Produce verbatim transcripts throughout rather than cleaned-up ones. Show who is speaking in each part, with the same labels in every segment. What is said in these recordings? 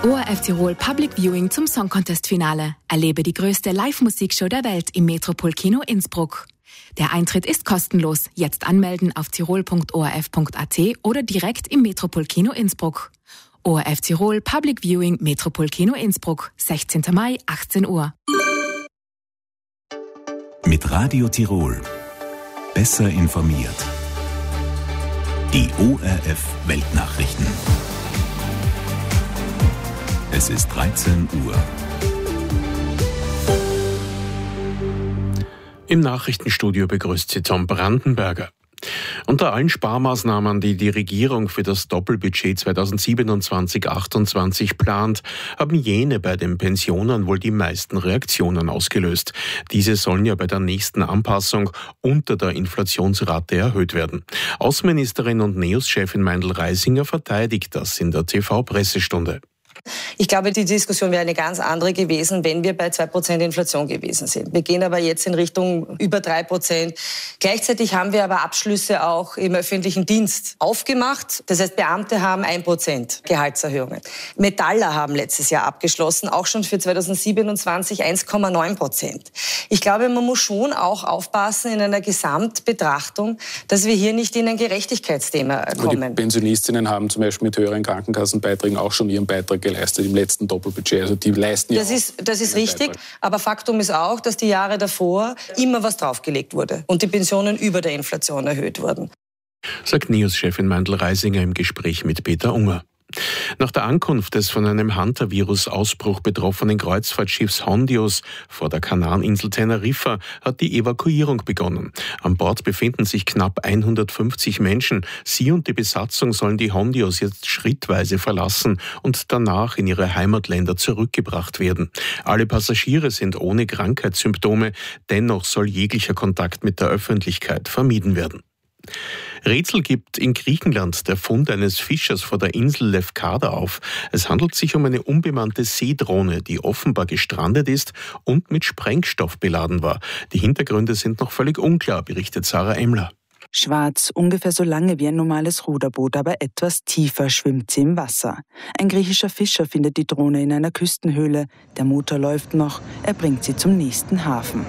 Speaker 1: O R F Tirol Public Viewing zum Song Contest Finale. Erlebe die größte Live-Musikshow der Welt im Metropol-Kino Innsbruck. Der Eintritt ist kostenlos. Jetzt anmelden auf tirol punkt o r f punkt a t oder direkt im Metropol-Kino Innsbruck. O R F Tirol Public Viewing Metropol-Kino Innsbruck. sechzehnten Mai, achtzehn Uhr.
Speaker 2: Mit Radio Tirol. Besser informiert. Die O R F Weltnachrichten. Es ist dreizehn Uhr.
Speaker 3: Im Nachrichtenstudio begrüßt Sie Tom Brandenberger. Unter allen Sparmaßnahmen, die die Regierung für das Doppelbudget zweitausendsiebenundzwanzig achtundzwanzig plant, haben jene bei den Pensionen wohl die meisten Reaktionen ausgelöst. Diese sollen ja bei der nächsten Anpassung unter der Inflationsrate erhöht werden. Außenministerin und NEOS-Chefin Meindl-Reisinger verteidigt das in der T V-Pressestunde.
Speaker 4: Ich glaube, die Diskussion wäre eine ganz andere gewesen, wenn wir bei zwei Prozent Inflation gewesen sind. Wir gehen aber jetzt in Richtung über drei Prozent. Gleichzeitig haben wir aber Abschlüsse auch im öffentlichen Dienst aufgemacht. Das heißt, Beamte haben ein Prozent Gehaltserhöhungen. Metaller haben letztes Jahr abgeschlossen, auch schon für zweitausendsiebenundzwanzig eins Komma neun Prozent. Ich glaube, man muss schon auch aufpassen in einer Gesamtbetrachtung, dass wir hier nicht in ein Gerechtigkeitsthema kommen.
Speaker 5: Aber die Pensionistinnen haben zum Beispiel mit höheren Krankenkassenbeiträgen auch schon ihren Beitrag geleistet im letzten Doppelbudget. Also die leisten ja
Speaker 4: Das ist, das ist richtig, Beitrag. Aber Faktum ist auch, dass die Jahre davor immer was draufgelegt wurde und die Pensionen über der Inflation erhöht wurden.
Speaker 3: Sagt NEOS-Chefin Meindl-Reisinger im Gespräch mit Peter Unger. Nach der Ankunft des von einem Hantavirus-Ausbruch betroffenen Kreuzfahrtschiffs Hondius vor der Kanareninsel Teneriffa hat die Evakuierung begonnen. An Bord befinden sich knapp hundertfünfzig Menschen. Sie und die Besatzung sollen die Hondius jetzt schrittweise verlassen und danach in ihre Heimatländer zurückgebracht werden. Alle Passagiere sind ohne Krankheitssymptome. Dennoch soll jeglicher Kontakt mit der Öffentlichkeit vermieden werden. Rätsel gibt in Griechenland der Fund eines Fischers vor der Insel Lefkada auf. Es handelt sich um eine unbemannte Seedrohne, die offenbar gestrandet ist und mit Sprengstoff beladen war. Die Hintergründe sind noch völlig unklar, berichtet Sarah Emmler.
Speaker 6: Schwarz, ungefähr so lange wie ein normales Ruderboot, aber etwas tiefer schwimmt sie im Wasser. Ein griechischer Fischer findet die Drohne in einer Küstenhöhle. Der Motor läuft noch, er bringt sie zum nächsten Hafen.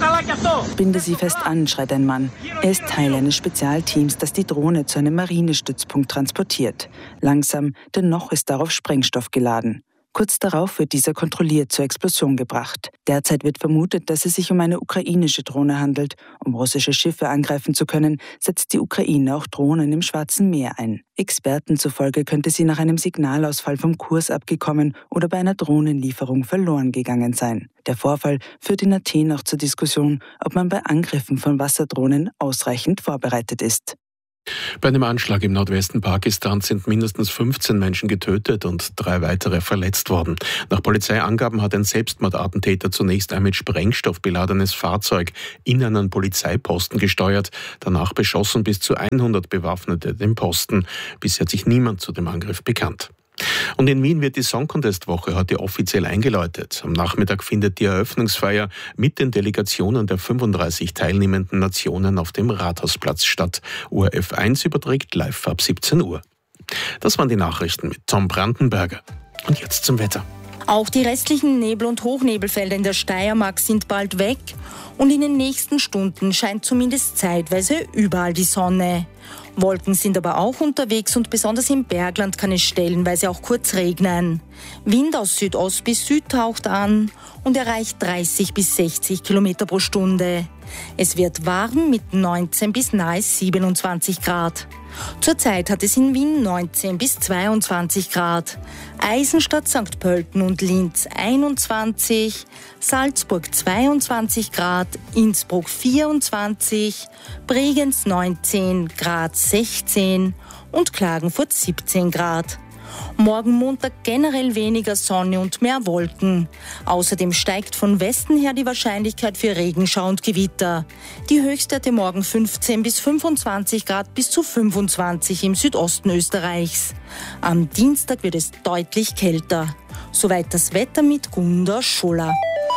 Speaker 6: Binde sie fest an, schreit ein Mann. Er ist Teil eines Spezialteams, das die Drohne zu einem Marinestützpunkt transportiert. Langsam, denn noch ist darauf Sprengstoff geladen. Kurz darauf wird dieser kontrolliert zur Explosion gebracht. Derzeit wird vermutet, dass es sich um eine ukrainische Drohne handelt. Um russische Schiffe angreifen zu können, setzt die Ukraine auch Drohnen im Schwarzen Meer ein. Experten zufolge könnte sie nach einem Signalausfall vom Kurs abgekommen oder bei einer Drohnenlieferung verloren gegangen sein. Der Vorfall führt in Athen auch zur Diskussion, ob man bei Angriffen von Wasserdrohnen ausreichend vorbereitet ist.
Speaker 3: Bei einem Anschlag im Nordwesten Pakistans sind mindestens fünfzehn Menschen getötet und drei weitere verletzt worden. Nach Polizeiangaben hat ein Selbstmordattentäter zunächst ein mit Sprengstoff beladenes Fahrzeug in einen Polizeiposten gesteuert, danach beschossen bis zu hundert Bewaffnete den Posten. Bisher hat sich niemand zu dem Angriff bekannt. Und in Wien wird die Song Contest Woche heute offiziell eingeläutet. Am Nachmittag findet die Eröffnungsfeier mit den Delegationen der fünfunddreißig teilnehmenden Nationen auf dem Rathausplatz statt. O R F eins überträgt live ab siebzehn Uhr. Das waren die Nachrichten mit Tom Brandenberger. Und jetzt zum Wetter.
Speaker 7: Auch die restlichen Nebel- und Hochnebelfelder in der Steiermark sind bald weg und in den nächsten Stunden scheint zumindest zeitweise überall die Sonne. Wolken sind aber auch unterwegs und besonders im Bergland kann es stellenweise auch kurz regnen. Wind aus Südost bis Süd taucht an und erreicht dreißig bis sechzig Kilometer pro Stunde. Es wird warm mit neunzehn bis nahe siebenundzwanzig Grad. Zurzeit hat es in Wien neunzehn bis zweiundzwanzig Grad, Eisenstadt, Sankt Pölten und Linz einundzwanzig, Salzburg zweiundzwanzig Grad, Innsbruck vierundzwanzig, Bregenz neunzehn, Graz sechzehn und Klagenfurt siebzehn Grad. Morgen Montag generell weniger Sonne und mehr Wolken. Außerdem steigt von Westen her die Wahrscheinlichkeit für Regenschau und Gewitter. Die Höchstwerte morgen fünfzehn bis fünfundzwanzig Grad bis zu fünfundzwanzig im Südosten Österreichs. Am Dienstag wird es deutlich kälter. Soweit das Wetter mit Gunda Scholler.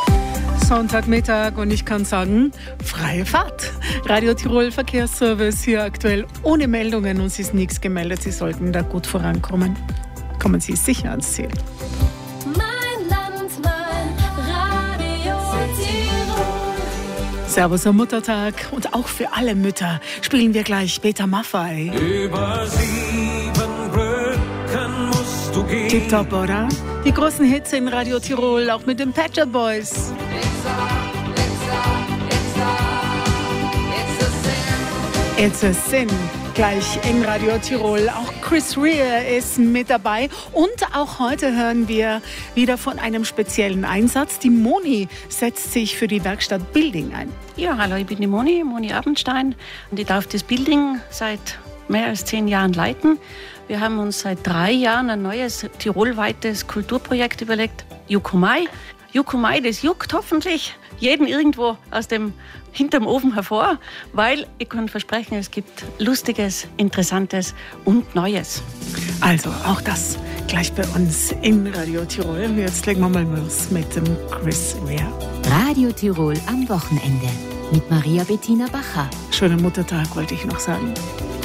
Speaker 8: Sonntagmittag und ich kann sagen, freie Fahrt. Radio Tirol Verkehrsservice hier aktuell ohne Meldungen und es ist nichts gemeldet. Sie sollten da gut vorankommen. kommen Sie sicher ans Ziel.
Speaker 9: Mein Land, mein Radio Tirol.
Speaker 8: Servus am Muttertag und auch für alle Mütter spielen wir gleich Peter Maffay.
Speaker 10: Über sieben Brücken musst du gehen.
Speaker 8: Tipptopp, oder? Die großen Hits in Radio Tirol, auch mit den Pet Shop Boys. It's a Sin, gleich in Radio Tirol. Auch Chris Rea ist mit dabei. Und auch heute hören wir wieder von einem speziellen Einsatz. Die Moni setzt sich für die Werkstatt Building ein.
Speaker 11: Ja, hallo, ich bin die Moni, Moni Abendstein. Und ich darf das Building seit mehr als zehn Jahren leiten. Wir haben uns seit drei Jahren ein neues tirolweites Kulturprojekt überlegt. Jukumai. Jukumai, das juckt hoffentlich jeden irgendwo aus dem hinterm Ofen hervor, weil ich kann versprechen, es gibt Lustiges, Interessantes und Neues.
Speaker 8: Also auch das gleich bei uns in Radio Tirol. Jetzt legen wir mal los mit dem Chris Rea.
Speaker 12: Radio Tirol am Wochenende mit Maria Bettina Bacher.
Speaker 8: Schönen Muttertag wollte ich noch sagen.